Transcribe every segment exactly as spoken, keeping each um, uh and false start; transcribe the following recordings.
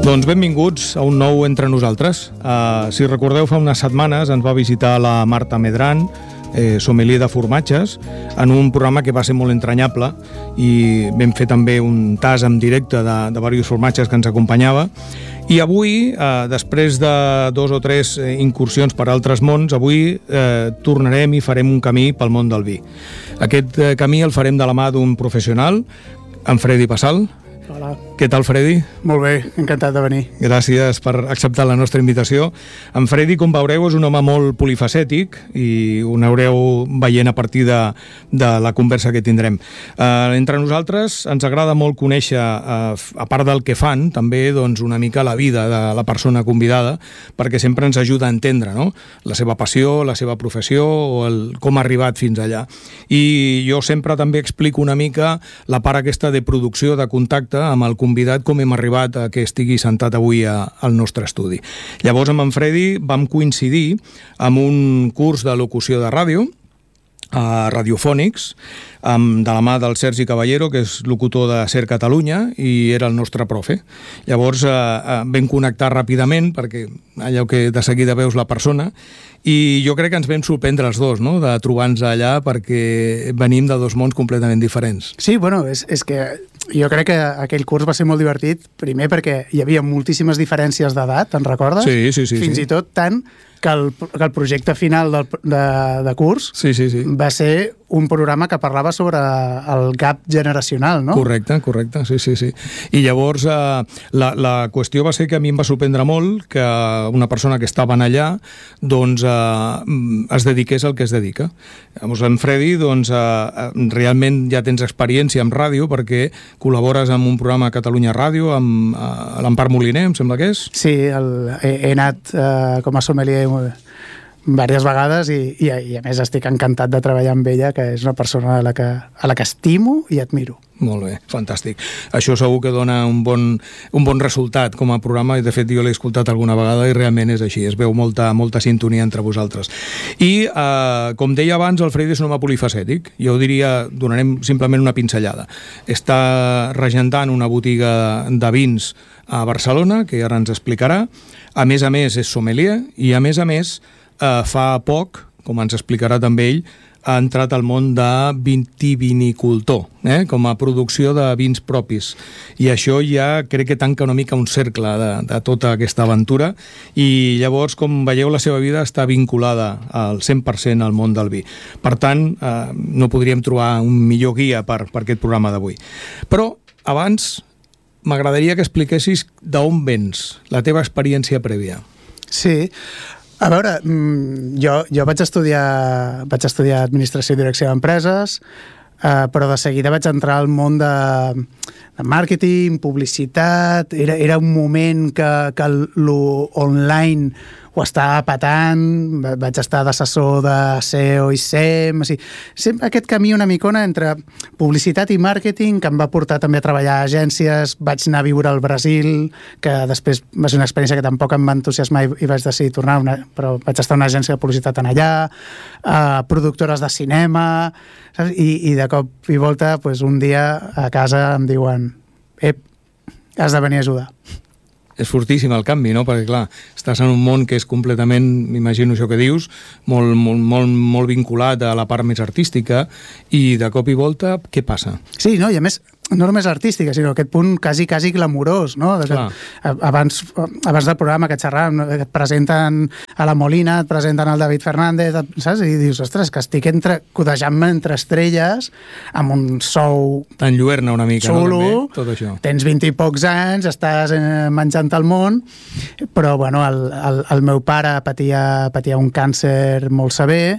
Doncs benvinguts a un nou Entre Nosaltres. Uh, si recordeu, fa unes setmanes ens va visitar la Marta Medran, eh, sommelier de formatges, en un programa que va ser molt entranyable, i vam fer també un tas en directe de, de diversos formatges que ens acompanyava. I avui, eh, després de dos o tres incursions per altres mons, avui eh, tornarem i farem un camí pel món del vi. Aquest eh, camí el farem de la mà d'un professional, en Freddy Passal. Hola. Què tal, Freddy? Molt bé, encantat de venir. Gràcies per acceptar la nostra invitació. En Freddy, com veureu, és un home molt polifacètic i ho aneu veient a partir de, de la conversa que tindrem. Uh, entre nosaltres ens agrada molt conèixer, uh, a part del que fan, també doncs, una mica la vida de la persona convidada, perquè sempre ens ajuda a entendre, no?, la seva passió, la seva professió o el, com ha arribat fins allà. I jo sempre també explico una mica la part aquesta de producció, de contacte amb el convidat, com hem arribat a que estigui sentat avui a, al nostre estudi. Llavors, amb en Freddy vam coincidir amb un curs de locució de ràdio, a Radiofònics, amb, de la mà del Sergi Caballero, que és locutor de Ser Catalunya, i era el nostre profe. Llavors eh, eh, vam connectar ràpidament, perquè allò que de seguida veus la persona, i jo crec que ens vam sorprendre els dos, no?, de trobar-nos allà, perquè venim de dos mons completament diferents. Sí, bueno, és, és que jo crec que aquell curs va ser molt divertit, primer perquè hi havia moltíssimes diferències d'edat, te'n recordes? Sí, sí, sí. Fins sí. i tot tant que el, que el projecte final del, de, de curs sí, sí, sí. va ser un programa que parlava sobre el gap generacional, no? Correcte, correcte, sí, sí, sí. I llavors eh, la, la qüestió va ser que a mi em va sorprendre molt que una persona que estava allà doncs eh, es dediqués al que es dedica. Llavors en Freddy doncs eh, realment ja tens experiència amb ràdio perquè col·labores amb un programa a Catalunya Ràdio amb eh, l'Empar Moliner, em sembla que és? Sí, el, he, he anat eh, com a sommelier diverses vegades i, i, i a més estic encantat de treballar amb ella, que és una persona a la que, a la que estimo i admiro. Molt bé, fantàstic. Això segur que dona un bon, un bon resultat com a programa, i de fet jo l'he escoltat alguna vegada i realment és així, es veu molta, molta sintonia entre vosaltres. I eh, com deia abans, el Freddy és un home polifacètic. Jo diria, donarem simplement una pinzellada. Està regentant una botiga de vins a Barcelona, que ara ens explicarà. A més a més és sommelier i a més a més eh, fa poc, com ens explicarà també ell, ha entrat al món de vitivinicultor, eh? com a producció de vins propis. I això ja crec que tanca una mica un cercle de, de tota aquesta aventura, i llavors, com veieu, la seva vida està vinculada al cent per cent al món del vi. Per tant, eh, no podríem trobar un millor guia per, per aquest programa d'avui. Però, abans, m'agradaria que expliquessis d'on vens, la teva experiència prèvia. Sí. A veure, jo, jo vaig estudiar vaig estudiar Administració i Direcció d'Empreses, eh, però de seguida vaig entrar al món de, de màrqueting, publicitat. Era, era un moment que, que l'online ho estava patant, vaig estar d'assessor de S E O i S E M, o sigui, sempre aquest camí una micona entre publicitat i màrqueting que em va portar també a treballar a agències. Vaig anar a viure al Brasil, que després va ser una experiència que tampoc em va entusiasmar i, i vaig decidir tornar, una, però vaig estar a una agència de publicitat en allà, uh, productores de cinema, saps? I, i de cop i volta, pues, un dia a casa em diuen ep, has de venir a ajudar. És fortíssim el canvi, no? Perquè, clar, estàs en un món que és completament, m'imagino això que dius, molt, molt, molt, molt vinculat a la part més artística, i de cop i volta, què passa? Sí, no? I a més, no només artística, sinó aquest punt quasi, quasi glamurós, no? Que, abans, abans del programa que xerràvem, et presenten a la Molina, et presenten al David Fernández, saps? I dius, ostres, que estic entre, codejant-me entre estrelles, amb un sou... T'enlluerna una mica, xulo, no? També, tot això. Tens vint i pocs anys, estàs eh, menjant el món, però, bueno, el, el, el meu pare patia, patia un càncer molt sever,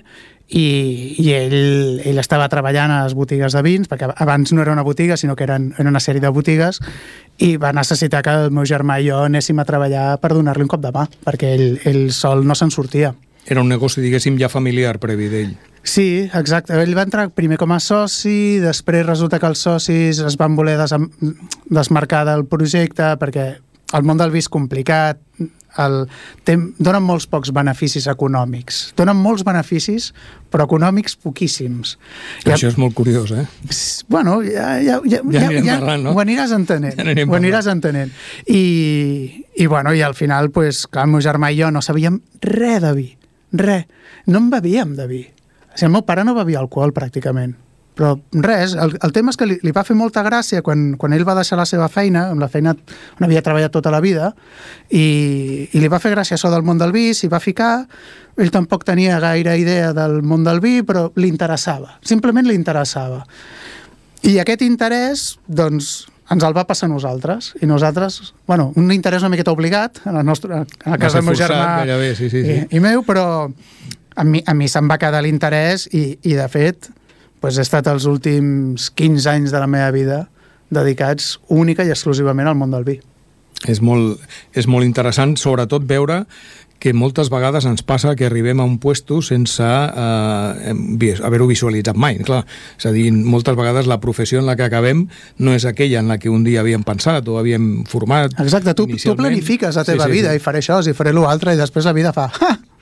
i, i ell, ell estava treballant a les botigues de vins, perquè abans no era una botiga, sinó que eren, era una sèrie de botigues, i va necessitar que el meu germà i jo anéssim a treballar per donar-li un cop de mà, perquè ell, ell sol no se'n sortia. Era un negoci, diguéssim, ja familiar previ d'ell. Sí, exacte. Ell va entrar primer com a soci, després resulta que els socis es van voler des desmarcar del projecte perquè el món del vi és complicat, el, té, donen molts pocs beneficis econòmics. Donen molts beneficis, però econòmics poquíssims. Ja, això és molt curiós, eh? Bueno, ja, ja, ja, ja, ja, ja parlant, no? Ho aniràs entenent. Ja ho aniràs entenent. I, i, bueno, i al final, pues, clar, el meu germà i jo no sabíem res de vi. Res. No en bevíem de vi. O sigui, el meu pare no bevia alcohol, pràcticament. Però res, el, el tema és que li, li va fer molta gràcia quan, quan ell va deixar la seva feina, amb la feina on havia treballat tota la vida, i, i li va fer gràcia això del món del vi, s'hi va ficar, ell tampoc tenia gaire idea del món del vi, però li interessava, simplement li interessava. I aquest interès, doncs, ens el va passar a nosaltres, i nosaltres, bueno, un interès una miqueta obligat, en el nostre, en el cas del meu germà gairebé, sí, sí, sí. I, i meu, però a mi, a mi se'm va quedar l'interès i, i, de fet, pues he estat els últims quinze anys de la meva vida dedicats única i exclusivament al món del vi. És molt, és molt interessant, sobretot veure que moltes vegades ens passa que arribem a un puesto sense eh, haver-ho visualitzat mai. Clar, és a dir, moltes vegades la professió en la que acabem no és aquella en la que un dia havíem pensat o havíem format. Exacte, tu, tu planifiques la teva sí, sí, vida sí. I faré això, i faré l'altre, i després la vida fa...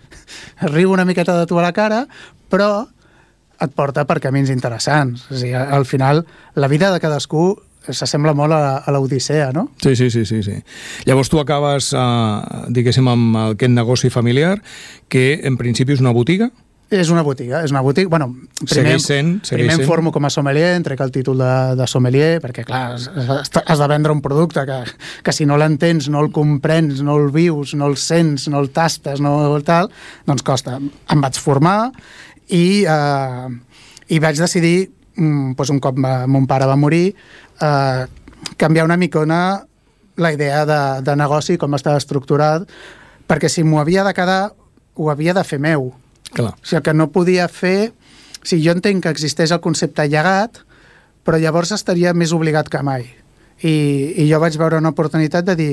riu una miqueta de tu a la cara, però et porta per camins interessants. O sigui, al final, la vida de cadascú s'assembla molt a, a l'Odissea, no? Sí, sí, sí, sí, sí. Llavors tu acabes, eh, diguéssim, amb aquest negoci familiar, que en principi és una botiga? És una botiga, és una botiga... Bueno, primer, sent, primer em formo com a sommelier, trec el títol de, de sommelier, perquè, clar, has, has de vendre un producte que, que si no l'entens, no el comprens, no el vius, no el sents, no el tastes, no el tal, doncs costa. Em vaig formar i, eh, i vaig decidir, mm, doncs un cop va, mon pare va morir, eh, canviar una micona la idea de, de negoci, com estava estructurat, perquè si m'ho havia de quedar, ho havia de fer meu. Clar. O sigui, que no podia fer... O sigui, jo entenc que existeix el concepte llegat, però llavors estaria més obligat que mai. I, i jo vaig veure una oportunitat de dir,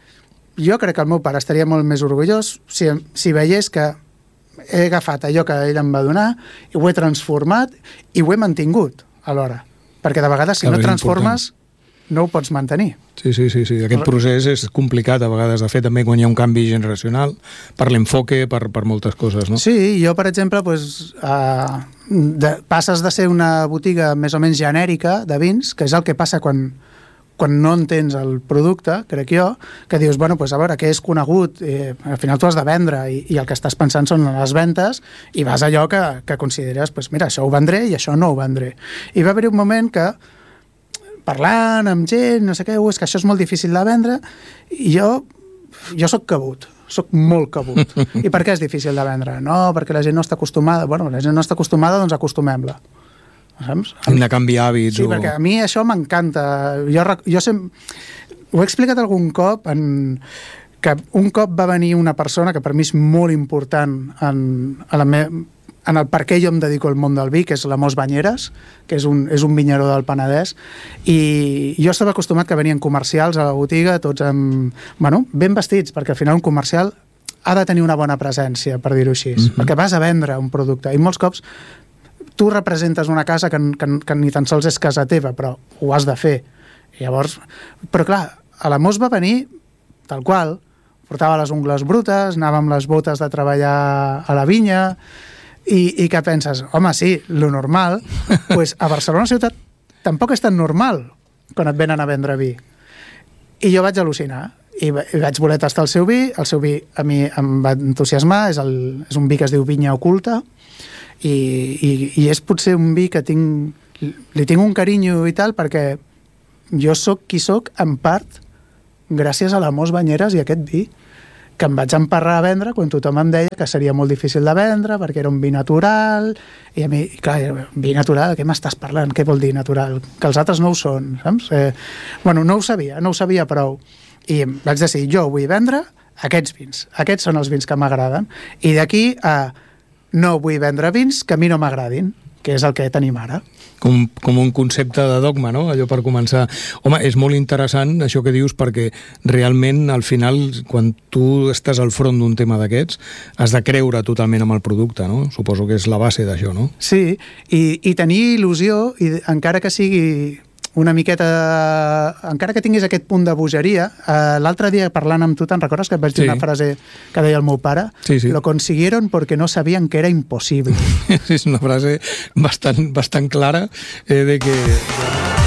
jo crec que el meu pare estaria molt més orgullós si, si veiés que he agafat allò que ell em va donar i ho he transformat i ho he mantingut alhora. Perquè de vegades, si no transformes, no ho pots mantenir. Sí, sí, sí, sí. Aquest procés és complicat a vegades de fer també quan hi ha un canvi generacional, per l'enfoque, per, per moltes coses, no? Sí, jo, per exemple, pues, uh, de, passes de ser una botiga més o menys genèrica de vins, que és el que passa quan, quan no entens el producte, crec jo, que dius, bueno, pues, a veure, què és conegut? Eh, al final tu has de vendre i, i el que estàs pensant són les ventes i vas a allò que, que consideres, pues, mira, això ho vendré i això no ho vendré. I va haver un moment que parlant amb gent, no sé què, és que això és molt difícil de vendre, i jo, jo soc cabut, soc molt cabut. I per què és difícil de vendre? No, perquè la gent no està acostumada. Bueno, la gent no està acostumada, doncs acostumem-la. Saps? Hem de canviar hàbits. Sí, o... perquè a mi això m'encanta. Jo, jo sem... ho he explicat algun cop, en... que un cop va venir una persona que per mi és molt important en, a la meva... en el per què jo em dedico al món del vi, que és la Mos Banyeres, que és un, és un vinyeró del Penedès, i jo estava acostumat que venien comercials a la botiga, tots amb, bueno, ben vestits, perquè al final un comercial ha de tenir una bona presència, per dir-ho així, mm-hmm. perquè vas a vendre un producte, i molts cops tu representes una casa que, que, que ni tan sols és casa teva, però ho has de fer. I llavors, però clar, a la Mos va venir tal qual, portava les ungles brutes, anava amb les botes de treballar a la vinya. I, i què penses? Home, sí, lo normal. Pues a Barcelona ciutat tampoc és tan normal quan et venen a vendre vi. I jo vaig al·lucinar. I, i vaig voler tastar el seu vi. El seu vi a mi em va entusiasmar. És, el, és un vi que es diu Vinya Oculta. I, i, i és potser un vi que tinc, li tinc un carinyo i tal, perquè jo sóc qui sóc en part gràcies a la Mos Banyeres i aquest vi, que em vaig emparrar a vendre quan tothom em deia que seria molt difícil de vendre perquè era un vi natural, i a mi, clar, vi natural, què m'estàs parlant? Què vol dir natural? Que els altres no ho són, saps? Eh, bueno, no ho sabia, no ho sabia prou. I vaig decidir, jo vull vendre aquests vins. Aquests són els vins que m'agraden. I d'aquí a no vull vendre vins que a mi no m'agradin, que és el que tenim ara. Com, com un concepte de dogma, no? Allò per començar. Home, és molt interessant això que dius, perquè realment, al final, quan tu estàs al front d'un tema d'aquests, has de creure totalment amb el producte, no? Suposo que és la base d'això, no? Sí, i, i tenir il·lusió, i encara que sigui una miqueta, encara que tinguis aquest punt de bogeria, eh, l'altre dia parlant amb tu, te'n recordes que et vaig dir Sí. una frase que deia el meu pare? Sí, sí. Lo consiguieron porque no sabían que era imposible. És una frase bastant, bastant clara, eh, de que